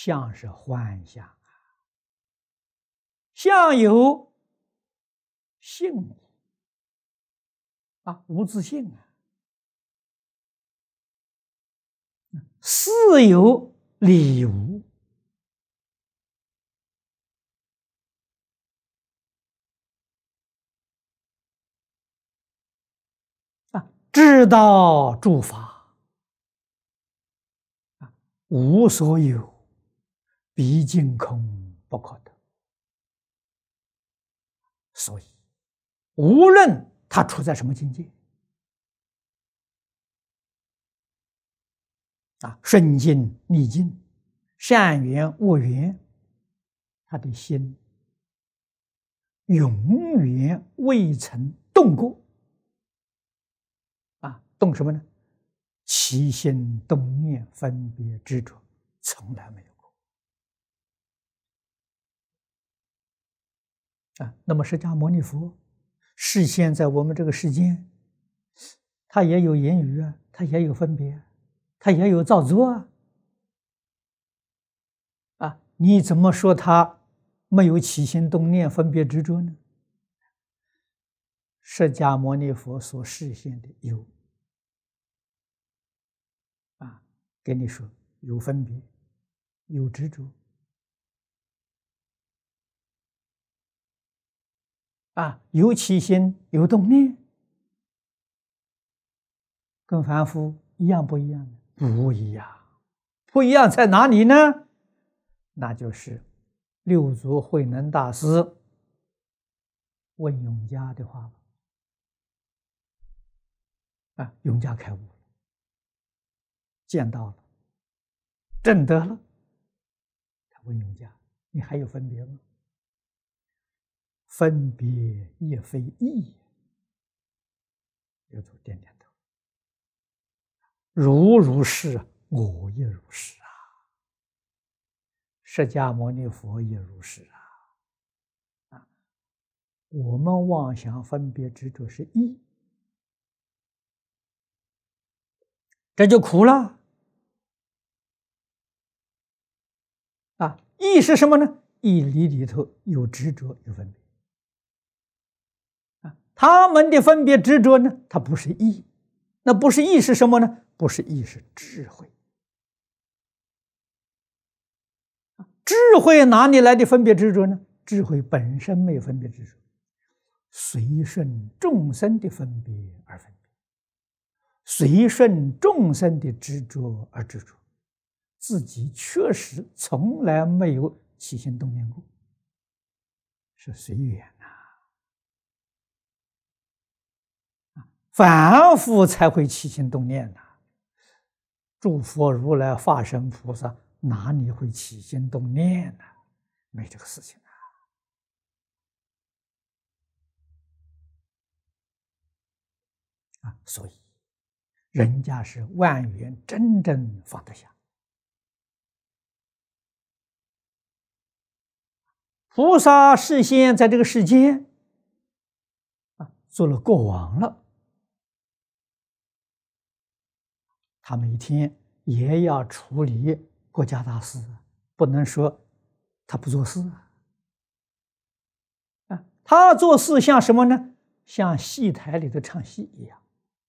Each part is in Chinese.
相是幻相，相由性啊，无自性啊。事有理无啊，知道诸法啊，无所有，毕竟空不可得。所以，无论他处在什么境界啊，顺境逆境，善缘恶缘，他的心永远未曾动过啊，动什么呢？起心动念、分别执着，从来没有过啊。那么释迦牟尼佛示现在我们这个世间，他也有言语啊，他也有分别，他也有造作啊。啊，你怎么说他没有起心动念、分别执着呢？释迦牟尼佛所示现的有啊，跟你说有分别，有执着啊，有起心，有动念，跟凡夫一样不一样呢？不一样，不一样在哪里呢？那就是六祖慧能大师问永嘉的话啊，永嘉开悟了，见到了，证得了。他问永嘉：“你还有分别吗？”分别亦非义。六祖点点头：“如是，我亦如是啊。释迦牟尼佛也如是啊。我们妄想分别执着是义，这就苦了啊！义是什么呢？义理里头有执着，有分别啊。他们的分别执着呢，它不是义，那不是义是什么呢？不是义，是智慧。智慧哪里来的分别执着呢？智慧本身没有分别执着，随顺众生的分别而分别，随顺众生的执着而执着，自己确实从来没有起心动念过，是随缘啊！凡夫才会起心动念呐，诸佛如来、化身菩萨哪里会起心动念呢？没这个事情啊！所以人家是万缘真正放得下。菩萨示现在这个世间啊，做了国王了，他每天也要处理国家大事，不能说他不做事啊。他做事像什么呢？像戏台里头唱戏一样，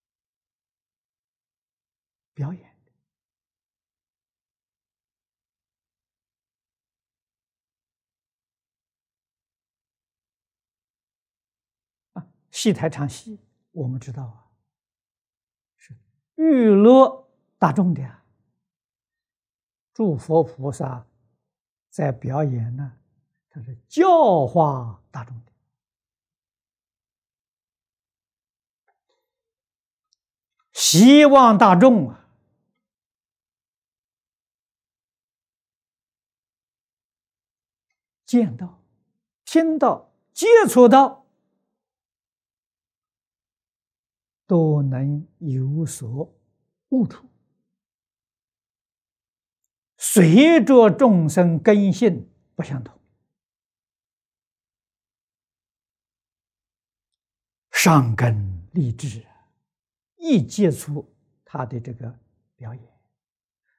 表演啊。戏台唱戏，我们知道啊，是娱乐大众的啊。诸佛菩萨在表演呢，他是教化大众的，希望大众啊见到、听到、接触到，都能有所悟处。随着众生根性不相同，上根立志，一接触他的这个表演，